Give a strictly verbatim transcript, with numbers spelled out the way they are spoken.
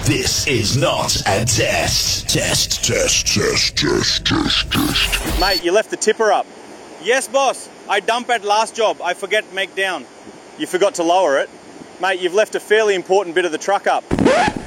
This is not a test. Test, test, test, test, test, test. Mate, you left the tipper up. Yes, boss. I dump at last job. I forget make down. You forgot to lower it. Mate, you've left a fairly important bit of the truck up.